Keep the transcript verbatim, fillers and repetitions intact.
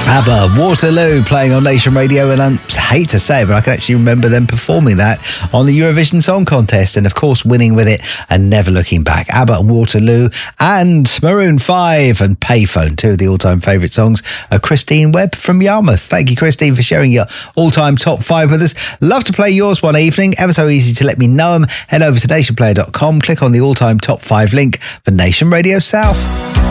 ABBA, Waterloo, playing on Nation Radio, and I hate to say it, but I can actually remember them performing that on the Eurovision Song Contest, and of course winning with it and never looking back. ABBA and Waterloo, and Maroon five and Payphone, two of the all-time favourite songs of Christine Webb from Yarmouth. Thank you, Christine, for sharing your all-time top five with us. Love to play yours one evening. Ever so easy to let me know them. Head over to nation player dot com, click on the all-time top five link for Nation Radio South.